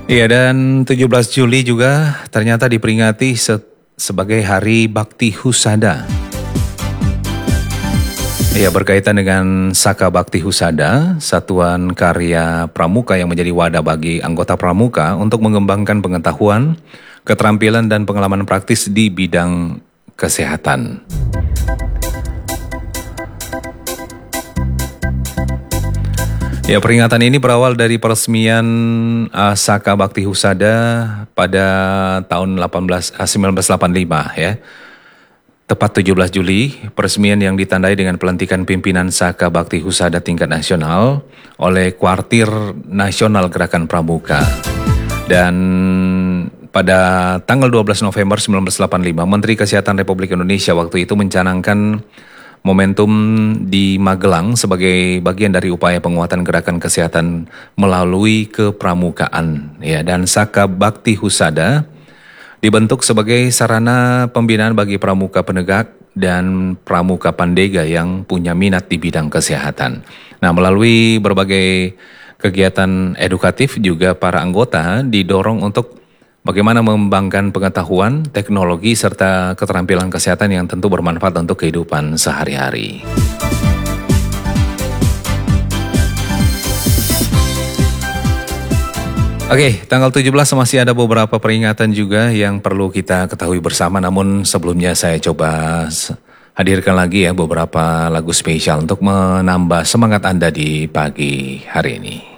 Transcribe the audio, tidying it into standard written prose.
Iya, dan 17 Juli juga ternyata diperingati sebagai Hari Bakti Husada. Iya, berkaitan dengan Saka Bakti Husada, satuan karya pramuka yang menjadi wadah bagi anggota pramuka untuk mengembangkan pengetahuan, keterampilan, dan pengalaman praktis di bidang kesehatan. Ya, peringatan ini berawal dari peresmian Saka Bakti Husada pada tahun 1985 ya. Tepat 17 Juli, peresmian yang ditandai dengan pelantikan pimpinan Saka Bakti Husada tingkat nasional oleh Kuartir Nasional Gerakan Pramuka. Dan pada tanggal 12 November 1985, Menteri Kesehatan Republik Indonesia waktu itu mencanangkan momentum di Magelang sebagai bagian dari upaya penguatan gerakan kesehatan melalui kepramukaan. Ya, dan Saka Bakti Husada dibentuk sebagai sarana pembinaan bagi pramuka penegak dan pramuka pandega yang punya minat di bidang kesehatan. Nah, melalui berbagai kegiatan edukatif juga para anggota didorong untuk bagaimana mengembangkan pengetahuan, teknologi, serta keterampilan kesehatan yang tentu bermanfaat untuk kehidupan sehari-hari. Oke, tanggal 17 masih ada beberapa peringatan juga yang perlu kita ketahui bersama. Namun sebelumnya saya coba hadirkan lagi ya beberapa lagu spesial untuk menambah semangat Anda di pagi hari ini.